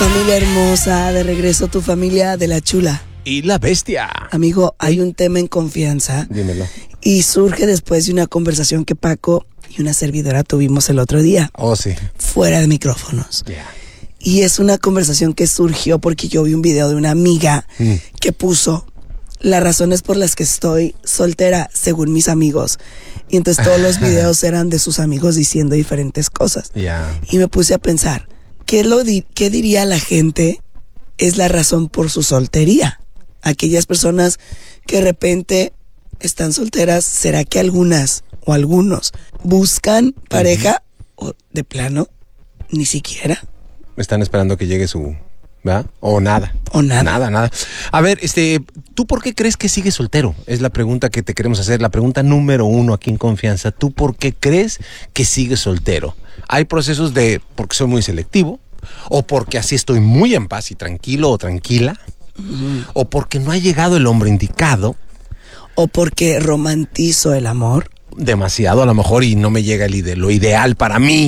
Familia hermosa, de regreso tu familia de la chula. Y la bestia. Amigo, hay un tema en confianza. Dímelo. Y surge después de una conversación que Paco y una servidora tuvimos el otro día. Oh, sí. Fuera de micrófonos. Yeah. Y es una conversación que surgió porque yo vi un video de una amiga que puso las razones por las que estoy soltera, según mis amigos. Y entonces todos los videos eran de sus amigos diciendo diferentes cosas. Yeah. Y me puse a pensar, ¿qué diría la gente es la razón por su soltería? Aquellas personas que de repente están solteras, ¿será que algunas o algunos buscan pareja o de plano ni siquiera? Están esperando que llegue su... ¿verdad? O nada. O nada. Nada. A ver, ¿tú por qué crees que sigues soltero? Es la pregunta que te queremos hacer, la pregunta número 1 aquí en Confianza. ¿Tú por qué crees que sigues soltero? Hay procesos de porque soy muy selectivo, o porque así estoy muy en paz y tranquilo o tranquila, o porque no ha llegado el hombre indicado, o porque romantizo el amor demasiado a lo mejor y no me llega lo ideal para mí.